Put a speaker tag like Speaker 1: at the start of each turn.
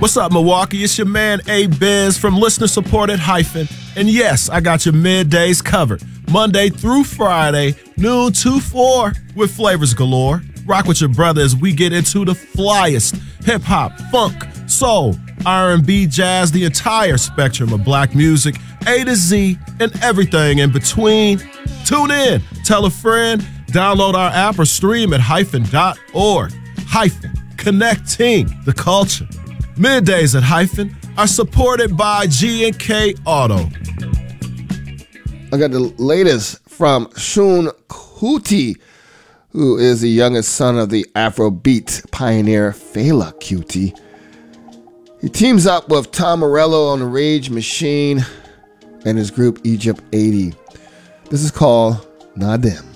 Speaker 1: What's up, Milwaukee? It's your man, A-Biz from listener-supported Hyphen. And yes, I got your middays covered. Monday through Friday, noon to 4, with flavors galore. Rock with your brother as we get into the flyest hip-hop, funk, soul, R&B, jazz, the entire spectrum of black music, A to Z, and everything in between. Tune in, tell a friend, download our app or stream at hyphen.org. Hyphen, connecting the culture. Middays at Hyphen are supported by G&K Auto.
Speaker 2: I got the latest from Seun Kuti, who is the youngest son of the Afrobeat pioneer Fela Kuti. He teams up with Tom Morello on the Rage Machine and his group Egypt 80. This is called Nadim.